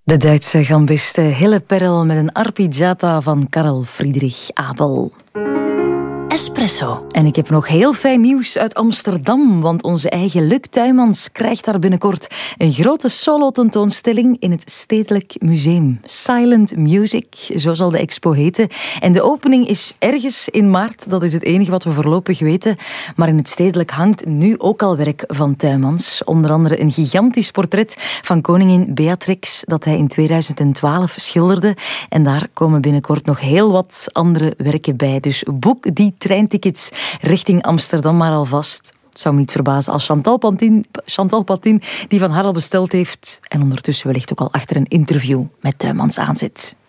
De Duitse gambiste Hille Perl met een arpeggiata van Karl Friedrich Abel. Espresso. En ik heb nog heel fijn nieuws uit Amsterdam, want onze eigen Luc Tuymans krijgt daar binnenkort een grote solo-tentoonstelling in het Stedelijk Museum. Silent Music, zo zal de expo heten. En de opening is ergens in maart, dat is het enige wat we voorlopig weten. Maar in het Stedelijk hangt nu ook al werk van Tuymans. Onder andere een gigantisch portret van koningin Beatrix dat hij in 2012 schilderde. En daar komen binnenkort nog heel wat andere werken bij. Dus boek die treintickets richting Amsterdam maar alvast. Het zou me niet verbazen als Chantal Patin die van haar al besteld heeft en ondertussen wellicht ook al achter een interview met Tuymans aanzit.